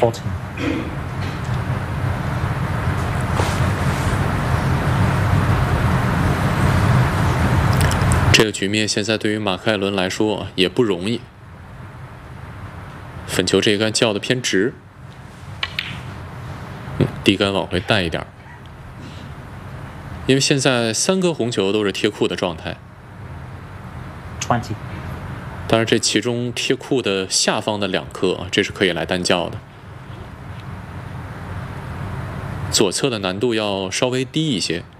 14. 这个局面现在对于马克艾伦来说也不容易。粉球这一杆叫的偏直，低杆往回带一点，因为现在3颗红球都是贴库的状态。 20. 当然，这其中贴库的下方的2颗，这是可以来单叫的。左侧的难度要稍微低一些。